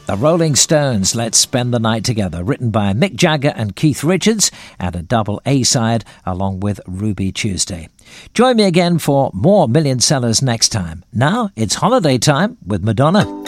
The Rolling Stones, Let's Spend the Night Together, written by Mick Jagger and Keith Richards, and a double A-side along with Ruby Tuesday. Join me again for more Million Sellers next time. Now it's holiday time with Madonna.